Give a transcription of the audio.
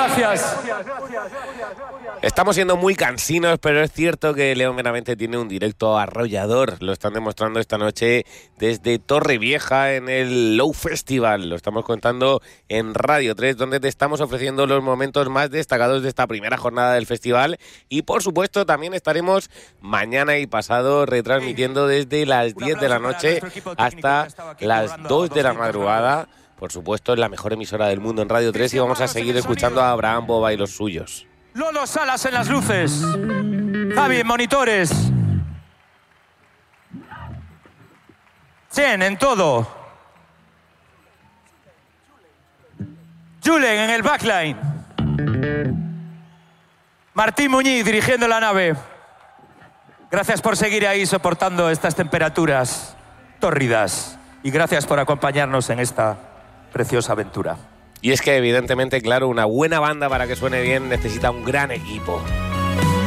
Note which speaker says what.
Speaker 1: gracias.
Speaker 2: Estamos siendo muy cansinos, pero es cierto que León Benavente tiene un directo arrollador. Lo están demostrando esta noche desde Torrevieja en el Low Festival. Lo estamos contando en Radio 3, donde te estamos ofreciendo los momentos más destacados de esta primera jornada del festival. Y por supuesto también estaremos mañana y pasado retransmitiendo desde las 10 de la noche hasta las 2 de la madrugada. Por supuesto, es la mejor emisora del mundo en Radio 3 y vamos a seguir escuchando a Abraham Boba y los suyos.
Speaker 1: Lolo Salas en las luces. Javi en monitores. Chen en todo. Julen en el backline. Martín Muñiz dirigiendo la nave. Gracias por seguir ahí soportando estas temperaturas tórridas. Y gracias por acompañarnos en esta preciosa aventura.
Speaker 2: Y es que evidentemente, claro, una buena banda para que suene bien necesita un gran equipo.